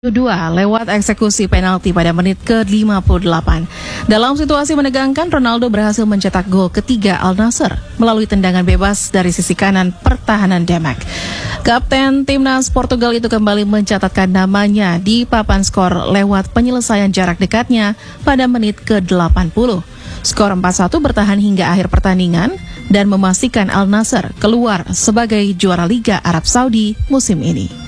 Kedua, lewat eksekusi penalti pada menit ke-58. Dalam situasi menegangkan, Ronaldo berhasil mencetak gol ketiga Al Nassr melalui tendangan bebas dari sisi kanan pertahanan Demek. Kapten timnas Portugal itu kembali mencatatkan namanya di papan skor lewat penyelesaian jarak dekatnya pada menit ke-80. Skor 4-1 bertahan hingga akhir pertandingan dan memastikan Al Nassr keluar sebagai juara Liga Arab Saudi musim ini.